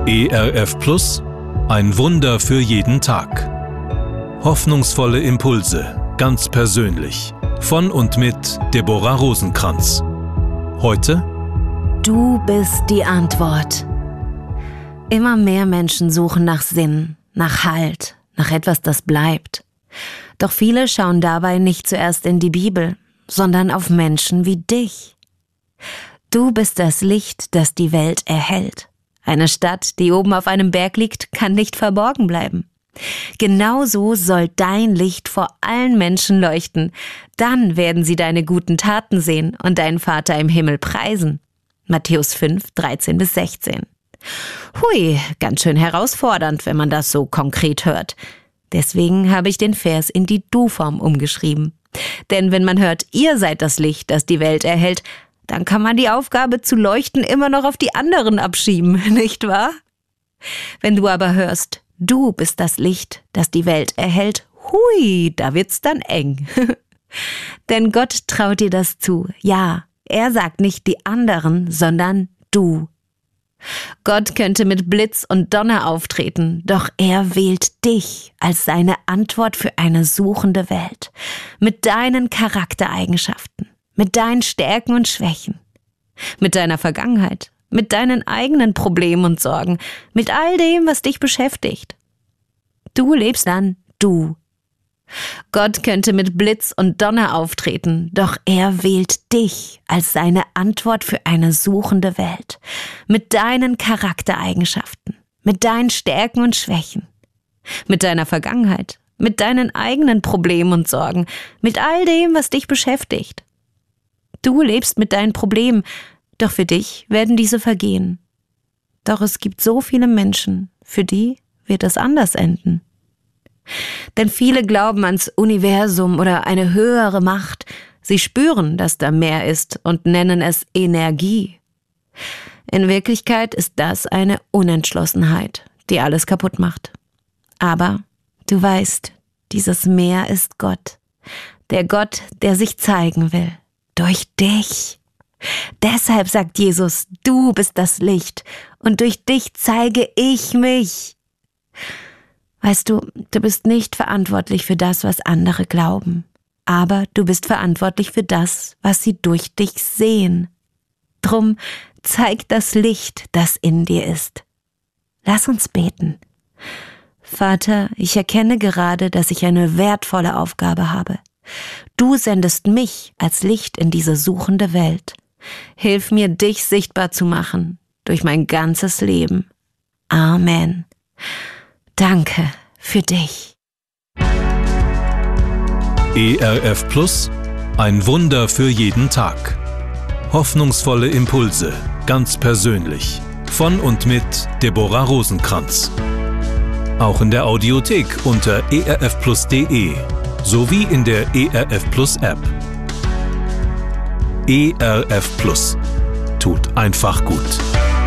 ERF Plus, ein Wunder für jeden Tag. Hoffnungsvolle Impulse, ganz persönlich. Von und mit Deborah Rosenkranz. Heute: Du bist die Antwort. Immer mehr Menschen suchen nach Sinn, nach Halt, nach etwas, das bleibt. Doch viele schauen dabei nicht zuerst in die Bibel, sondern auf Menschen wie dich. Du bist das Licht, das die Welt erhellt. Eine Stadt, die oben auf einem Berg liegt, kann nicht verborgen bleiben. Genauso soll dein Licht vor allen Menschen leuchten. Dann werden sie deine guten Taten sehen und deinen Vater im Himmel preisen. Matthäus 5, 13-16. Hui, ganz schön herausfordernd, wenn man das so konkret hört. Deswegen habe ich den Vers in die Du-Form umgeschrieben. Denn wenn man hört, ihr seid das Licht, das die Welt erhellt, dann kann man die Aufgabe zu leuchten immer noch auf die anderen abschieben, nicht wahr? Wenn du aber hörst, du bist das Licht, das die Welt erhellt, hui, da wird's dann eng. Denn Gott traut dir das zu. Ja, er sagt nicht die anderen, sondern du. Gott könnte mit Blitz und Donner auftreten, doch er wählt dich als seine Antwort für eine suchende Welt. Mit deinen Charaktereigenschaften, mit deinen Stärken und Schwächen, mit deiner Vergangenheit, mit deinen eigenen Problemen und Sorgen, mit all dem, was dich beschäftigt. Du lebst dann du. Gott könnte mit Blitz und Donner auftreten, doch er wählt dich als seine Antwort für eine suchende Welt. Mit deinen Charaktereigenschaften, mit deinen Stärken und Schwächen, mit deiner Vergangenheit, mit deinen eigenen Problemen und Sorgen, mit all dem, was dich beschäftigt. Du lebst mit deinen Problemen, doch für dich werden diese vergehen. Doch es gibt so viele Menschen, für die wird es anders enden. Denn viele glauben ans Universum oder eine höhere Macht. Sie spüren, dass da mehr ist und nennen es Energie. In Wirklichkeit ist das eine Unentschlossenheit, die alles kaputt macht. Aber du weißt, dieses Mehr ist Gott. Der Gott, der sich zeigen will. Durch dich. Deshalb sagt Jesus, du bist das Licht und durch dich zeige ich mich. Weißt du, du bist nicht verantwortlich für das, was andere glauben, aber du bist verantwortlich für das, was sie durch dich sehen. Drum zeig das Licht, das in dir ist. Lass uns beten. Vater, ich erkenne gerade, dass ich eine wertvolle Aufgabe habe. Du sendest mich als Licht in diese suchende Welt. Hilf mir, dich sichtbar zu machen, durch mein ganzes Leben. Amen. Danke für dich. ERF Plus, ein Wunder für jeden Tag. Hoffnungsvolle Impulse, ganz persönlich. Von und mit Deborah Rosenkranz. Auch in der Audiothek unter erfplus.de sowie in der ERF Plus App. ERF Plus tut einfach gut.